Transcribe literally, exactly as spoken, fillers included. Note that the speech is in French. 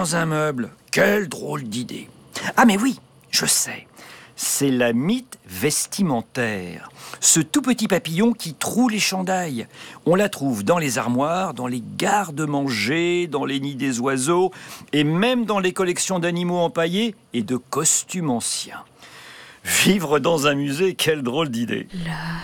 dans un meuble. Quelle drôle d'idée. Ah mais oui, je sais. C'est la mite vestimentaire. Ce tout petit papillon qui troue les chandails. On la trouve dans les armoires, dans les garde-manger, dans les nids des oiseaux et même dans les collections d'animaux empaillés et de costumes anciens. Vivre dans un musée, quelle drôle d'idée. La